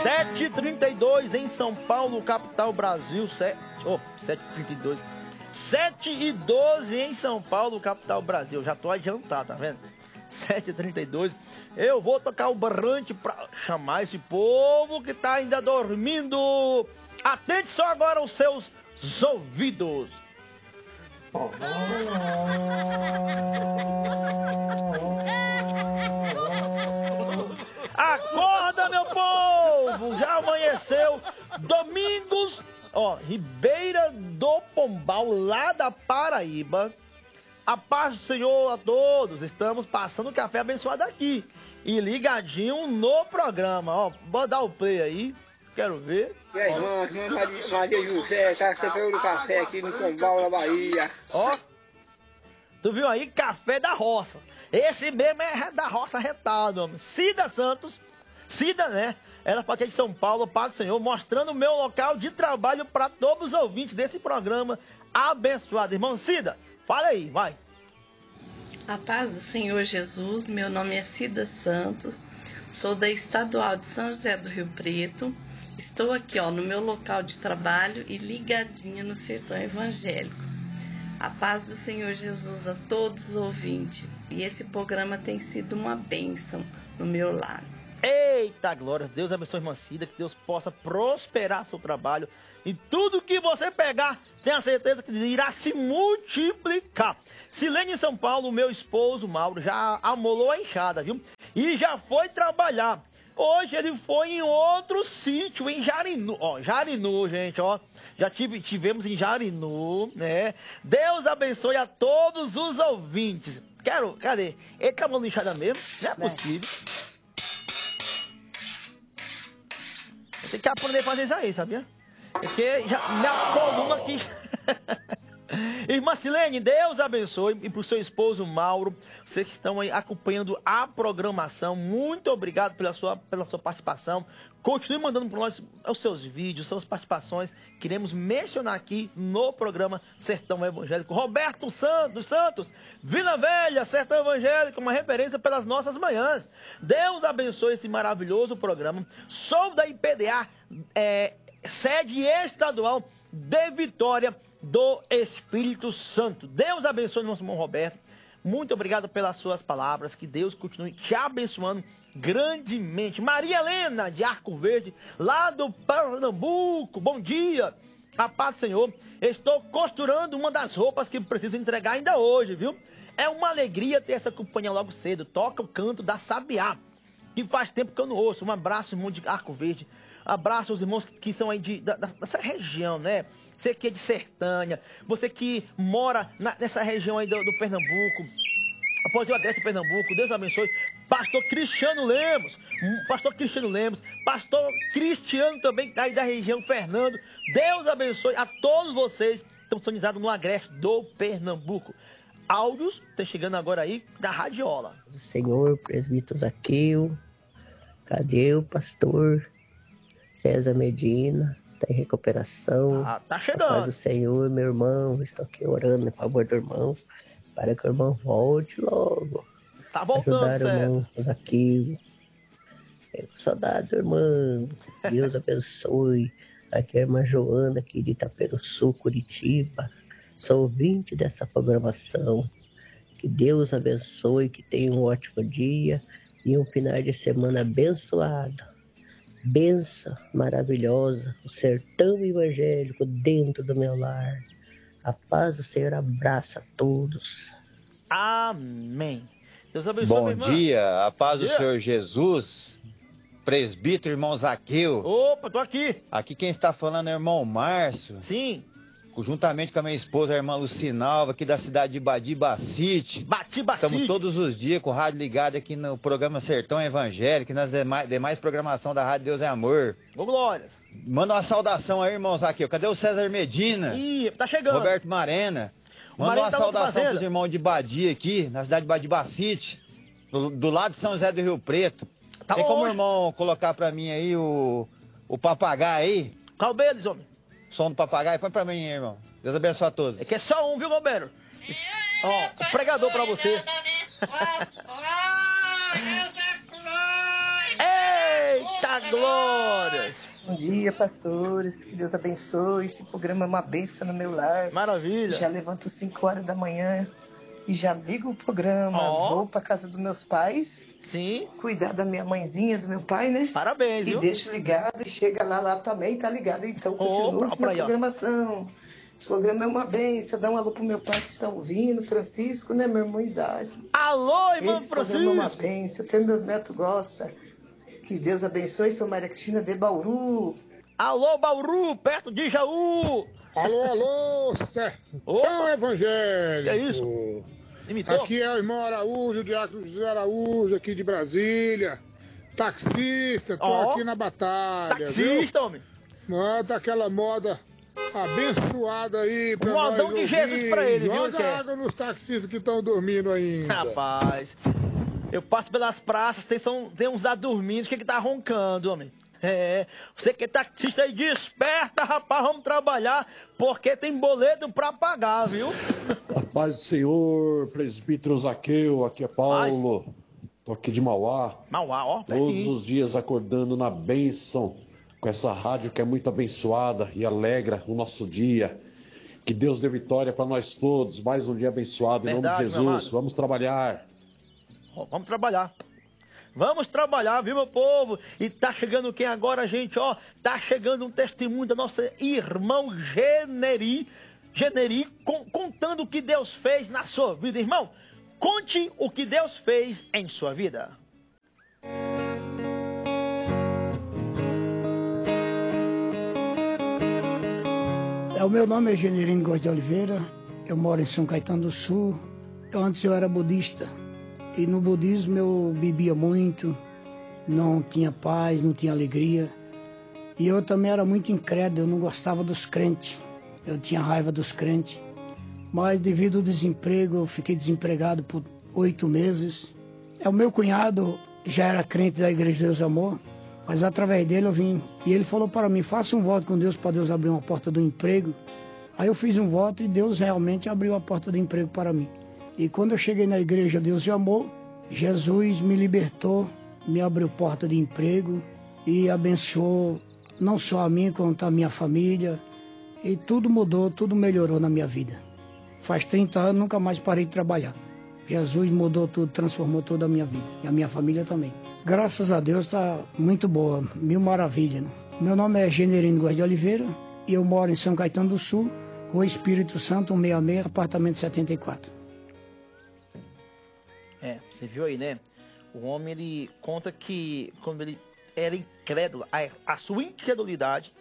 7h32 em São Paulo, capital Brasil. 7h32. 7h12 em São Paulo, capital Brasil. Já tô adiantado, tá vendo? 7h32. Eu vou tocar o berrante pra chamar esse povo que tá ainda dormindo. Atente só agora os seus ouvidos. Acorda, meu povo! Já amanheceu. Domingos, Ribeira do Pombal, lá da Paraíba. A paz do Senhor a todos. Estamos passando o café abençoado aqui. E ligadinho no programa. Bora dar o play aí. Quero ver. E a irmã Maria José, tá recebendo café aqui no Pombal, na Bahia. Tu viu aí? Café da roça. Esse mesmo é da roça retado, homem. Cida Santos. Cida, né? Ela foi aqui de São Paulo, Paz do Senhor, mostrando o meu local de trabalho para todos os ouvintes desse programa abençoado. Irmão Cida, fala aí, vai. A paz do Senhor Jesus, meu nome é Cida Santos, sou da Estadual de São José do Rio Preto. Estou aqui no meu local de trabalho e ligadinha no Sertão Evangélico. A paz do Senhor Jesus a todos os ouvintes. E esse programa tem sido uma bênção no meu lar. Eita glória, Deus abençoe a irmã Cida, que Deus possa prosperar seu trabalho. E tudo que você pegar, tenha certeza que irá se multiplicar. Silene em São Paulo, meu esposo Mauro, já amolou a enxada, viu? E já foi trabalhar. Hoje ele foi em outro sítio, em Jarinu. Jarinu, gente, Já tivemos em Jarinu, né? Deus abençoe a todos os ouvintes. Cadê? Ele tá amolando enxada mesmo? Não é possível. Tem que aprender a fazer isso aí, sabia? Porque já minha coluna aqui. Irmã Silene, Deus abençoe. E pro seu esposo Mauro, vocês que estão aí acompanhando a programação, muito obrigado pela sua participação. Continue mandando para nós os seus vídeos, suas participações. Queremos mencionar aqui no programa Sertão Evangélico. Roberto Santos, Vila Velha, Sertão Evangélico, uma referência pelas nossas manhãs. Deus abençoe esse maravilhoso programa. Sou da IPDA, sede estadual de Vitória do Espírito Santo. Deus abençoe o nosso irmão Roberto. Muito obrigado pelas suas palavras. Que Deus continue te abençoando grandemente. Maria Helena, de Arco Verde, lá do Pernambuco. Bom dia. A paz do Senhor. Estou costurando uma das roupas que preciso entregar ainda hoje, viu? É uma alegria ter essa companhia logo cedo. Toca o canto da Sabiá, que faz tempo que eu não ouço. Um abraço, irmão de Arco Verde. Abraço aos irmãos que são aí dessa região, né? Você que é de Sertânia, você que mora nessa região aí do Pernambuco. Após o Agreste Pernambuco, Deus abençoe. Pastor Cristiano Lemos, pastor Cristiano também aí da região Fernando. Deus abençoe a todos vocês que estão sintonizados no Agreste do Pernambuco. Áudios estão chegando agora aí da Radiola. Senhor, presbítero Zaqueu, cadê o pastor César Medina? Está em recuperação. Tá chegando. Paz do Senhor, meu irmão. Estou aqui orando em favor do irmão, para que o irmão volte logo. Tá voltando, ajudar o irmão Zaqueu. Saudade do irmão. Deus abençoe. Aqui é a irmã Joana, aqui de Itaperuçu, Curitiba. Sou ouvinte dessa programação. Que Deus abençoe, que tenha um ótimo dia e um final de semana abençoado. Benção maravilhosa, o sertão evangélico dentro do meu lar. A paz do Senhor abraça a todos. Amém. Deus abençoe, Bom dia, a paz do Senhor Jesus, presbítero irmão Zaqueu. Opa, tô aqui. Aqui quem está falando é o irmão Márcio. Sim. Juntamente com a minha esposa, a irmã Lucinalva, aqui da cidade de Badibacite. Estamos todos os dias com o rádio ligado aqui no programa Sertão Evangélico e nas demais programação da Rádio Deus é Amor. Ô, glórias. Manda uma saudação aí, irmãos, aqui. Cadê o César Medina? Ih, tá chegando. Roberto Marena. Manda uma saudação pros irmãos de Badi aqui, na cidade de Badibacite, do lado de São José do Rio Preto. Tá Tem como o irmão colocar pra mim aí o papagaio aí? Qual deles, homem? Som do papagaio, põe pra mim, irmão. Deus abençoe a todos. É que é só um, viu, Roberto? O pregador pra você. Eita glória! Bom dia, pastores. Que Deus abençoe. Esse programa é uma bênção no meu lar. Maravilha. Já levanto 5 horas da manhã e já ligo o programa. Vou para casa dos meus pais. Sim. Cuidar da minha mãezinha, do meu pai, né? Parabéns, viu? E deixo ligado e chega lá também, tá ligado. Então, continuo na programação. Esse programa é uma bênção. Dá um alô pro meu pai que está ouvindo. Francisco, né, meu irmão Isaac. Alô, irmão Esse Francisco. programa é uma bênção. Até meus netos gostam. Que Deus abençoe. Sou Maria Cristina de Bauru. Alô, Bauru, perto de Jaú. Alô, Sertão Evangélico. É isso? Imitou? Aqui é o irmão Araújo, o diácono José Araújo, aqui de Brasília. Taxista, tô aqui na batalha. Taxista, homem. Manda aquela moda abençoada aí pra nós. Modão de Jesus pra ele, viu? Joga água nos taxistas que estão dormindo ainda. Rapaz, eu passo pelas praças, tem uns lá dormindo, que tá roncando, homem. Você que é taxista aí, desperta, rapaz, vamos trabalhar, porque tem boleto pra pagar, viu? A paz do Senhor, presbítero Zaqueu, aqui é Paulo, tô aqui de Mauá. Mauá, ó. Todos os dias acordando na bênção, com essa rádio que é muito abençoada e alegra o nosso dia. Que Deus dê vitória para nós todos, mais um dia abençoado, em nome de Jesus. Vamos trabalhar. Vamos trabalhar. Vamos trabalhar, viu, meu povo? E tá chegando quem agora, gente, ó? Tá chegando um testemunho da nossa irmão Generi, contando o que Deus fez na sua vida. Irmão, conte o que Deus fez em sua vida. O meu nome é Generino Góes de Oliveira, eu moro em São Caetano do Sul. Antes eu era budista. E no budismo eu bebia muito, não tinha paz, não tinha alegria. E eu também era muito incrédulo, eu não gostava dos crentes. Eu tinha raiva dos crentes. Mas devido ao desemprego, eu fiquei desempregado por 8 meses. O meu cunhado já era crente da Igreja Deus Amor, mas através dele eu vim. E ele falou para mim, faça um voto com Deus para Deus abrir uma porta do emprego. Aí eu fiz um voto e Deus realmente abriu a porta do emprego para mim. E quando eu cheguei na igreja Deus de Amor, Jesus me libertou, me abriu porta de emprego e abençoou não só a mim, quanto a minha família. E tudo mudou, tudo melhorou na minha vida. Faz 30 anos, nunca mais parei de trabalhar. Jesus mudou tudo, transformou toda a minha vida e a minha família também. Graças a Deus está muito boa, mil maravilhas. Né? Meu nome é Generino Góes de Oliveira e eu moro em São Caetano do Sul, Rua Espírito Santo, 166, apartamento 74. Você viu aí, né? O homem, ele conta que quando ele era incrédulo, a sua incredulidade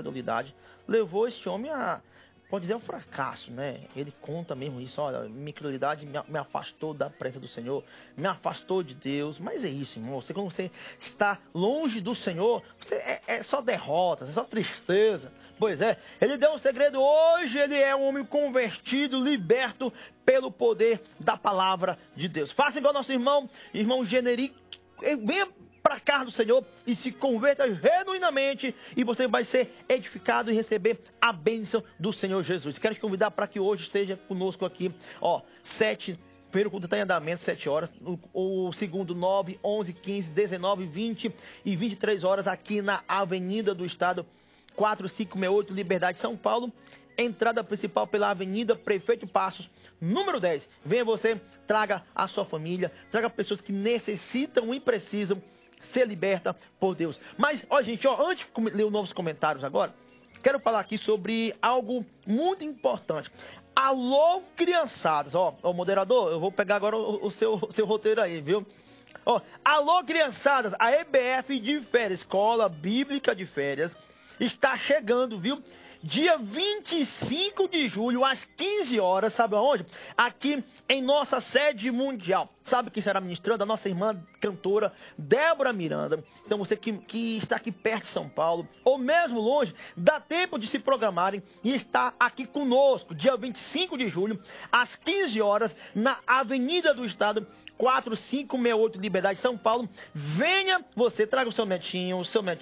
levou esse homem a, pode dizer, um fracasso, né? Ele conta mesmo isso, olha, minha incredulidade me afastou da presença do Senhor, me afastou de Deus. Mas é isso, irmão, quando você está longe do Senhor, é só derrota, é só tristeza. Pois é, ele deu um segredo hoje, ele é um homem convertido, liberto pelo poder da palavra de Deus. Faça igual nosso irmão Generi, venha para cá do Senhor e se converta genuinamente e você vai ser edificado e receber a bênção do Senhor Jesus. Quero te convidar para que hoje esteja conosco aqui, ó, primeiro culto está em andamento, 7 horas, o segundo 9, 11, 15, 19, 20 e 23 horas aqui na Avenida do Estado, 4568, Liberdade, São Paulo. Entrada principal pela Avenida Prefeito Passos, número 10. Venha você, traga a sua família, traga pessoas que necessitam e precisam ser libertas por Deus. Mas, ó, gente, ó, antes de ler os novos comentários agora, quero falar aqui sobre algo muito importante. Alô, criançadas, ó, moderador, eu vou pegar agora o seu roteiro aí, viu? Ó, alô, criançadas, a EBF de férias, Escola Bíblica de Férias, está chegando, viu? Dia 25 de julho, às 15 horas, sabe aonde? Aqui em nossa sede mundial. Sabe quem será ministrando? A nossa irmã cantora, Débora Miranda. Então você que está aqui perto de São Paulo, ou mesmo longe, dá tempo de se programarem e estar aqui conosco, dia 25 de julho, às 15 horas, na Avenida do Estado, 4568, Liberdade, São Paulo. Venha você, traga o seu netinho,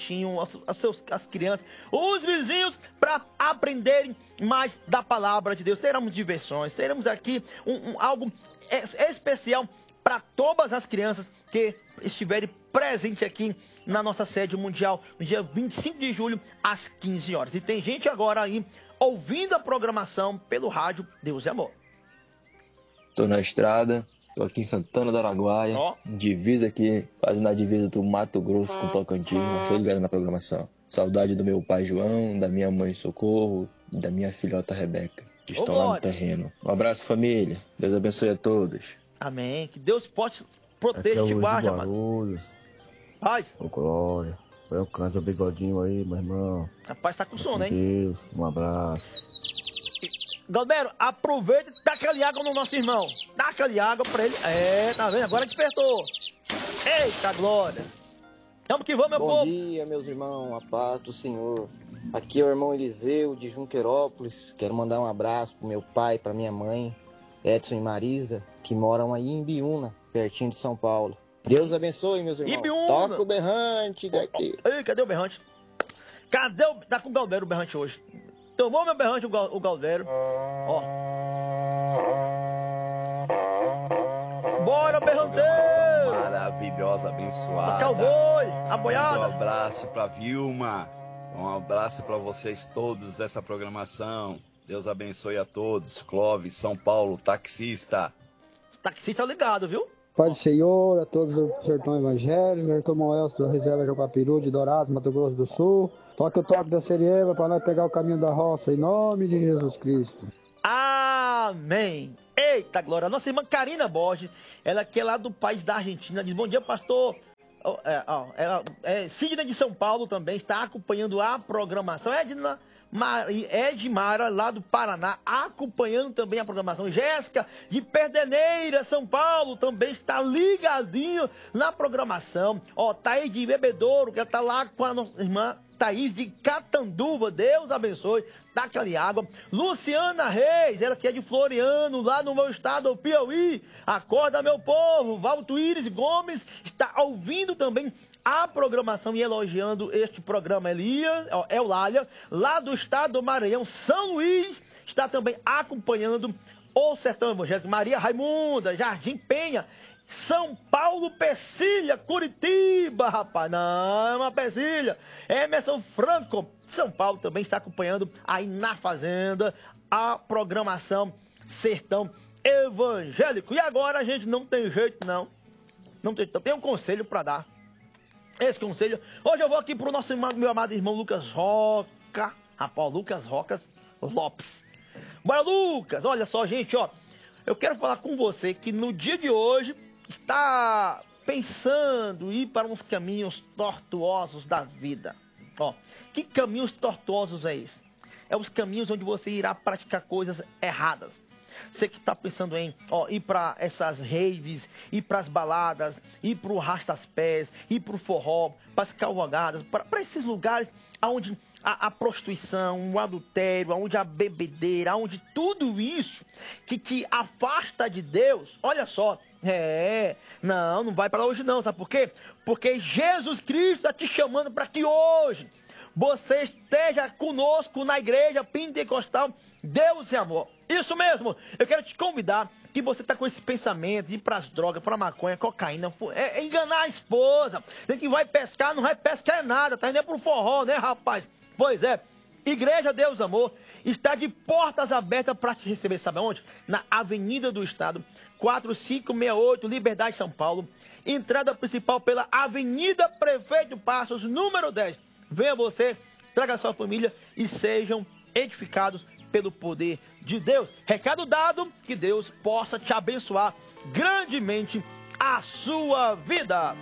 as crianças, os vizinhos, para aprenderem mais da palavra de Deus. Teremos diversões, teremos aqui algo especial para todas as crianças que estiverem presente aqui na nossa sede mundial, no dia 25 de julho, às 15 horas. E tem gente agora aí ouvindo a programação pelo rádio Deus e Amor. Tô na estrada, tô aqui em Santana do Araguaia, divisa aqui, quase na divisa do Mato Grosso com Tocantins, tô ligado na programação. Saudade do meu pai João, da minha mãe Socorro e da minha filhota Rebeca, que estão lá no terreno. Um abraço, família. Deus abençoe a todos. Amém. Que Deus possa proteger e te guarde, amado. Paz. Ô, Glória. Eu canto o bigodinho aí, meu irmão. Rapaz, tá com sono, hein? Deus, um abraço. Galdeiro, aproveita e dá aquele água no nosso irmão. Dá aquele água pra ele. Tá vendo? Agora despertou. Eita, glória. Vamos que vamos, meu povo. Bom dia, meus irmãos. A paz do Senhor. Aqui é o irmão Eliseu, de Junqueirópolis. Quero mandar um abraço pro meu pai, pra minha mãe, Edson e Marisa, que moram aí em Biúna, pertinho de São Paulo. Deus abençoe, meus irmãos. Ibiúna. Toca o berrante, gaiteiro. Ei, cadê o berrante? Cadê o... Tá com o Galdeiro o berrante hoje. Tomou meu berrante o Galdeiro. Ó. Bora, berranteiro! Maravilhosa, abençoada. Cowboy, a boiada. Um abraço pra Vilma. Um abraço pra vocês todos dessa programação. Deus abençoe a todos. Clóvis, São Paulo, taxista. Taxista ligado, viu? Pai do Senhor, a todos do Sertão Evangélico, Sertão Moelso da Reserva Jocapiru, de Dourados, Mato Grosso do Sul. Toque o toque da Serieva para nós pegar o caminho da roça, em nome de Jesus Cristo. Amém. Eita, glória. Nossa irmã Karina Borges, ela que é lá do país da Argentina, diz: bom dia, pastor. Sidney de São Paulo também está acompanhando a programação. Edmara, lá do Paraná, acompanhando também a programação. Jéssica, de Perdeneira, São Paulo, também está ligadinho na programação. Thaís de Bebedouro, que está lá com a nossa irmã Thaís de Catanduva. Deus abençoe. Dá aquela água. Luciana Reis, ela que é de Floriano, lá no meu estado, o Piauí. Acorda, meu povo. Valdo Iris Gomes está ouvindo também a programação e elogiando este programa. Elias, Eulália, lá do estado do Maranhão, São Luís, está também acompanhando o Sertão Evangélico. Maria Raimunda, Jardim Penha, São Paulo, Pecília, Curitiba, rapaz, não é uma Pecília. Emerson Franco, São Paulo, também está acompanhando aí na Fazenda a programação Sertão Evangélico. E agora a gente não tem jeito, não. Não tem um conselho para dar. Esse conselho, hoje eu vou aqui pro nosso meu amado irmão Lucas Roca, rapaz, Lucas Rocas Lopes. Bora, Lucas, olha só, gente, eu quero falar com você que no dia de hoje está pensando em ir para uns caminhos tortuosos da vida. Que caminhos tortuosos é esse? É os caminhos onde você irá praticar coisas erradas. Você que está pensando em ir para essas raves, ir para as baladas, ir para o arrasta-pés, ir para o forró, para as cavalgadas, para esses lugares onde a prostituição, o adultério, onde a bebedeira, onde tudo isso que afasta de Deus. Olha só, não vai para lá hoje não, sabe por quê? Porque Jesus Cristo está te chamando para que hoje você esteja conosco na igreja pentecostal Deus e Amor. Isso mesmo, eu quero te convidar que você está com esse pensamento de ir para as drogas, para a maconha, cocaína, enganar a esposa. Tem que vai pescar, não vai pescar nada, tá indo para o forró, né, rapaz? Pois é, Igreja Deus Amor está de portas abertas para te receber, sabe onde? Na Avenida do Estado, 4568, Liberdade, São Paulo. Entrada principal pela Avenida Prefeito Passos, número 10. Venha você, traga a sua família e sejam edificados pelo poder de Deus. Recado dado, que Deus possa te abençoar grandemente a sua vida.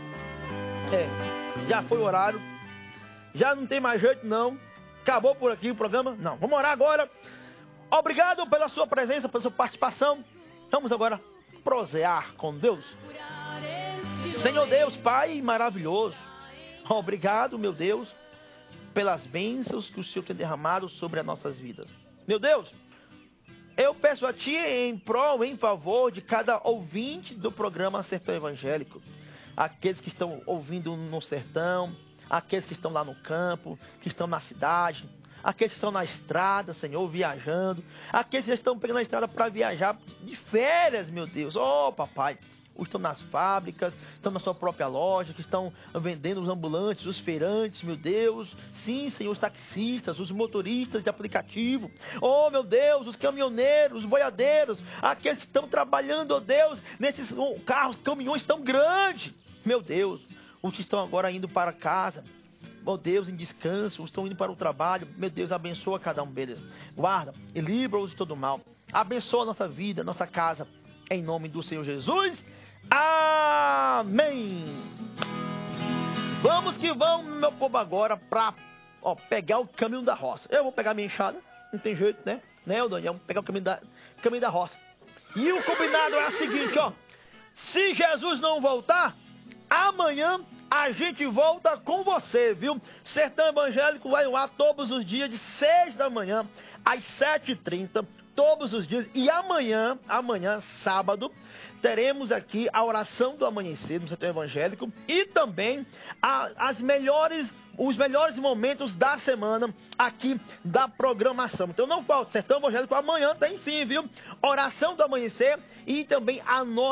Já foi o horário, já não tem mais jeito não, acabou por aqui o programa, não, vamos orar agora. Obrigado pela sua presença, pela sua participação. Vamos agora prosear com Deus. Senhor Deus, Pai maravilhoso, obrigado, meu Deus, pelas bênçãos que o Senhor tem derramado sobre as nossas vidas. Meu Deus, eu peço a Ti em favor de cada ouvinte do programa Sertão Evangélico. Aqueles que estão ouvindo no sertão, aqueles que estão lá no campo, que estão na cidade, aqueles que estão na estrada, Senhor, viajando, aqueles que estão pegando a estrada para viajar de férias, meu Deus. Papai, estão nas fábricas, estão na sua própria loja, que estão vendendo os ambulantes, os feirantes, meu Deus. Sim, Senhor, os taxistas, os motoristas de aplicativo. Oh, meu Deus, os caminhoneiros, os boiadeiros, aqueles que estão trabalhando, oh Deus, nesses carros, caminhões tão grandes. Meu Deus, os que estão agora indo para casa, oh Deus, em descanso, estão indo para o trabalho. Meu Deus, abençoa cada um deles. Guarda e livra-os de todo mal. Abençoa a nossa vida, nossa casa, em nome do Senhor Jesus. Amém. Vamos que vamos, meu povo, agora para pegar o caminho da roça. Eu vou pegar minha enxada, não tem jeito, né? Né, Daniel? Vamos pegar o caminho da roça. E o combinado é o seguinte, ó. Se Jesus não voltar, amanhã a gente volta com você, viu? Sertão Evangélico vai ao ar todos os dias de 6 da manhã às 7h30, todos os dias. E amanhã, sábado, teremos aqui a oração do amanhecer no Sertão Evangélico e também os melhores momentos da semana aqui da programação. Então não falta, Sertão Evangélico amanhã tem sim, viu? Oração do amanhecer e também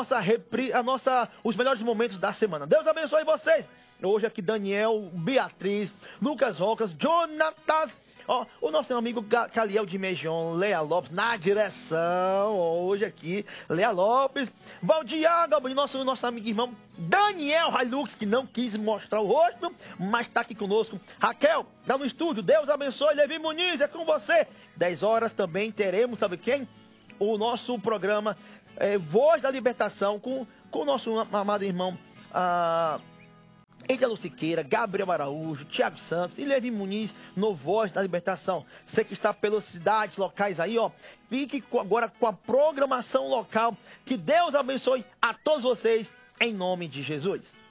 os melhores momentos da semana. Deus abençoe vocês. Hoje aqui Daniel, Beatriz, Lucas Rocas, Jonatas, o nosso amigo Caliel de Mejon, Lea Lopes na direção. Hoje aqui, Lea Lopes, Valdiaga, nosso amigo e irmão Daniel Hilux, que não quis mostrar o rosto, mas está aqui conosco. Raquel, lá no estúdio, Deus abençoe. Levi Muniz, é com você. 10 horas também teremos, sabe quem? O nosso programa Voz da Libertação com o nosso amado irmão Edia Luciqueira, Gabriel Araújo, Thiago Santos e Levi Muniz no Voz da Libertação. Você que está pelas cidades locais aí, fique agora com a programação local. Que Deus abençoe a todos vocês, em nome de Jesus.